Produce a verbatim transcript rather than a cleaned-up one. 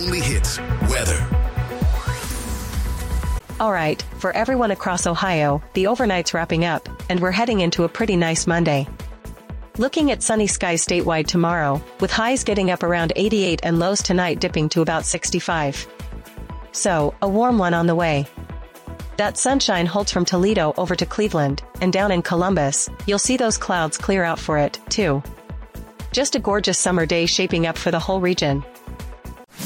only hits, weather. Alright, for everyone across Ohio, the overnight's wrapping up, and we're heading into a pretty nice Monday. Looking at sunny skies statewide tomorrow, with highs getting up around eighty-eight and lows tonight dipping to about sixty-five. So, a warm one on the way. That sunshine holds from Toledo over to Cleveland, and down in Columbus, you'll see those clouds clear out for it, too. Just a gorgeous summer day shaping up for the whole region.